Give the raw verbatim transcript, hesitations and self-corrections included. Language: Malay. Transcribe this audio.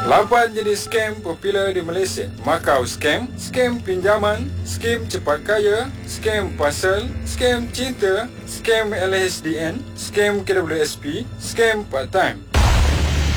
Lapan jenis scam popular di Malaysia: Makau Scam, scam pinjaman, scam cepat kaya, scam pasal, scam cinta, scam L H D N, scam K W S P, scam part time.